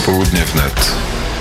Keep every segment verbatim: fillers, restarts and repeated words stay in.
Popołudnie wnet.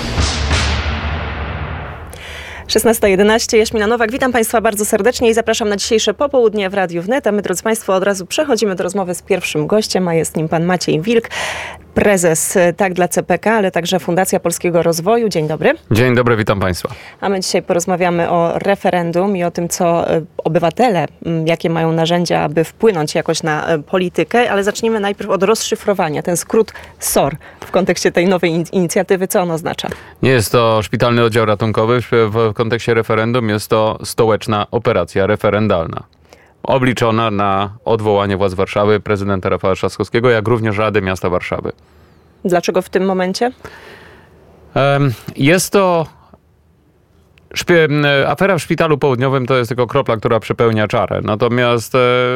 szesnasta jedenaście, Jaśmina Nowak. Witam Państwa bardzo serdecznie i zapraszam na dzisiejsze popołudnie w Radiu Wnet. A my, drodzy Państwo, od razu przechodzimy do rozmowy z pierwszym gościem, a jest nim pan Maciej Wilk, prezes tak dla C P K, ale także Fundacja Polskiego Rozwoju. Dzień dobry. Dzień dobry, witam Państwa. A my dzisiaj porozmawiamy o referendum i o tym, co obywatele, jakie mają narzędzia, aby wpłynąć jakoś na politykę, ale zacznijmy najpierw od rozszyfrowania. Ten skrót S O R w kontekście tej nowej in- inicjatywy, co on oznacza? Nie jest to Szpitalny Oddział Ratunkowy. W kontekście referendum jest to stołeczna operacja referendalna. Obliczona na odwołanie władz Warszawy, prezydenta Rafała Trzaskowskiego, jak również Rady Miasta Warszawy. Dlaczego w tym momencie? Jest to... Szpi- afera w Szpitalu Południowym to jest tylko kropla, która przepełnia czarę. Natomiast e,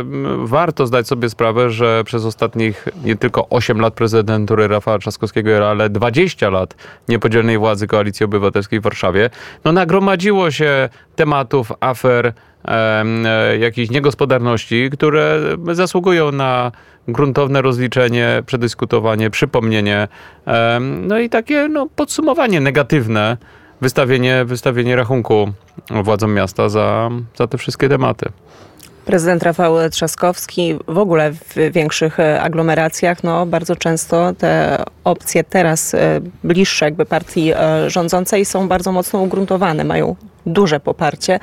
warto zdać sobie sprawę, że przez ostatnich nie tylko osiem lat prezydentury Rafała Trzaskowskiego, ale dwadzieścia lat niepodzielnej władzy Koalicji Obywatelskiej w Warszawie, no nagromadziło się tematów, afer, e, e, jakichś niegospodarności, które zasługują na gruntowne rozliczenie, przedyskutowanie, przypomnienie, e, no i takie no, podsumowanie negatywne, Wystawienie, wystawienie rachunku władzom miasta za, za te wszystkie tematy. Prezydent Rafał Trzaskowski w ogóle w większych aglomeracjach, no bardzo często te opcje teraz bliższe jakby partii rządzącej są bardzo mocno ugruntowane, mają duże poparcie.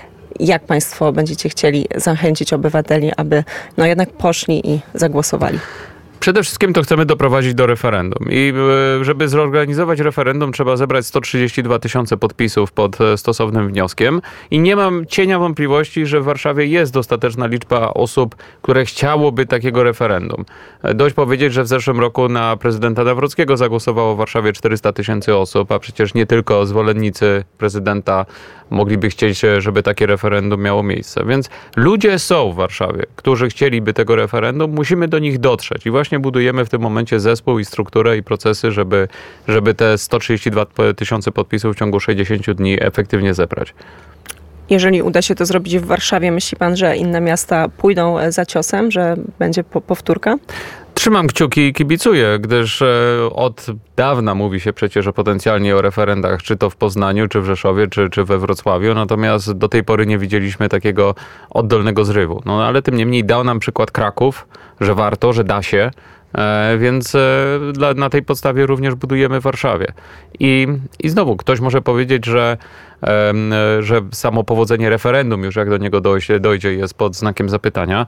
Jak Państwo będziecie chcieli zachęcić obywateli, aby no jednak poszli i zagłosowali? Przede wszystkim to chcemy doprowadzić do referendum i żeby zorganizować referendum, trzeba zebrać sto trzydzieści dwa tysiące podpisów pod stosownym wnioskiem i nie mam cienia wątpliwości, że w Warszawie jest dostateczna liczba osób, które chciałoby takiego referendum. Dość powiedzieć, że w zeszłym roku na prezydenta Nawrockiego zagłosowało w Warszawie czterysta tysięcy osób, a przecież nie tylko zwolennicy prezydenta mogliby chcieć, żeby takie referendum miało miejsce. Więc ludzie są w Warszawie, którzy chcieliby tego referendum, musimy do nich dotrzeć i właśnie budujemy w tym momencie zespół i strukturę i procesy, żeby, żeby te sto trzydzieści dwa tysiące podpisów w ciągu sześćdziesięciu dni efektywnie zebrać. Jeżeli uda się to zrobić w Warszawie, myśli pan, że inne miasta pójdą za ciosem, że będzie po- powtórka? Trzymam kciuki i kibicuję, gdyż od dawna mówi się przecież o potencjalnie o referendach, czy to w Poznaniu, czy w Rzeszowie, czy, czy we Wrocławiu, natomiast do tej pory nie widzieliśmy takiego oddolnego zrywu. No ale tym niemniej dał nam przykład Kraków, że warto, że da się, e, więc e, dla, na tej podstawie również budujemy w Warszawie. I, i znowu ktoś może powiedzieć, że, e, że samo powodzenie referendum, już jak do niego dojdzie, dojdzie jest pod znakiem zapytania,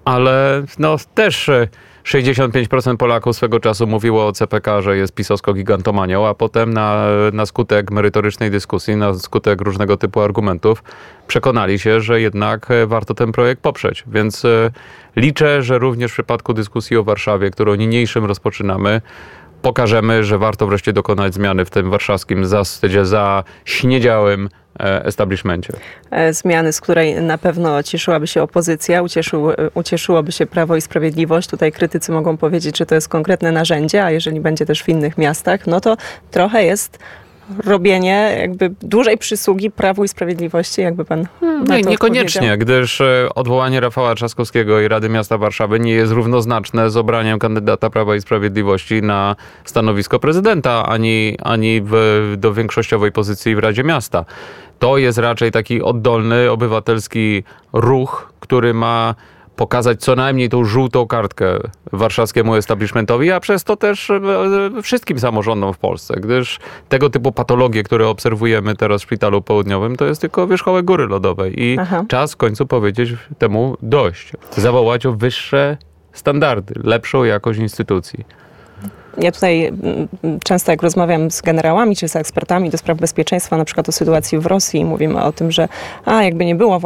ale no też... sześćdziesiąt pięć procent Polaków swego czasu mówiło o C P K, że jest pisowsko-gigantomanią, a potem na, na skutek merytorycznej dyskusji, na skutek różnego typu argumentów przekonali się, że jednak warto ten projekt poprzeć. Więc liczę, że również w przypadku dyskusji o Warszawie, którą niniejszym rozpoczynamy, pokażemy, że warto wreszcie dokonać zmiany w tym warszawskim zastydzie za śniedziałym establishmencie. Zmiany, z której na pewno cieszyłaby się opozycja, ucieszył, ucieszyłoby się Prawo i Sprawiedliwość. Tutaj krytycy mogą powiedzieć, że to jest konkretne narzędzie, a jeżeli będzie też w innych miastach, no to trochę jest robienie jakby dużej przysługi Prawu i Sprawiedliwości, jakby pan hmm, na nie, to niekoniecznie, gdyż odwołanie Rafała Trzaskowskiego i Rady Miasta Warszawy nie jest równoznaczne z obraniem kandydata Prawa i Sprawiedliwości na stanowisko prezydenta, ani, ani w, do większościowej pozycji w Radzie Miasta. To jest raczej taki oddolny, obywatelski ruch, który ma pokazać co najmniej tą żółtą kartkę warszawskiemu establishmentowi, a przez to też wszystkim samorządom w Polsce, gdyż tego typu patologie, które obserwujemy teraz w Szpitalu Południowym, to jest tylko wierzchołek góry lodowej i Aha. czas w końcu powiedzieć temu dość. Zawołać o wyższe standardy, lepszą jakość instytucji. Ja tutaj często jak rozmawiam z generałami czy z ekspertami do spraw bezpieczeństwa, na przykład o sytuacji w Rosji, mówimy o tym, że a jakby nie było